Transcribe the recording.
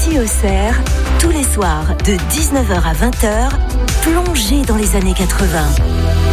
Ici Auxerre, tous les soirs de 19h à 20h, plongez dans les années 80.